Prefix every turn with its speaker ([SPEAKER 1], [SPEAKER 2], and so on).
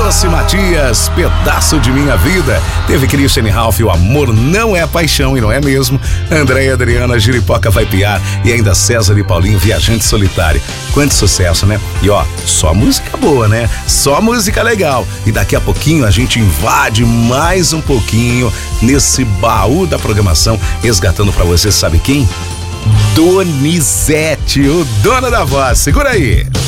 [SPEAKER 1] Doce Matias, Pedaço de Minha Vida. Teve Christian Ralph, O Amor Não É Paixão, e não é mesmo? Andréia Adriana, Giripoca Vai Piar, e ainda César e Paulinho, Viajante Solitário. Quanto sucesso, né? E ó, só música boa, né? Só música legal. E daqui a pouquinho a gente invade mais um pouquinho nesse baú da programação, resgatando pra você, sabe quem? Donizete, o dono da voz. Segura aí.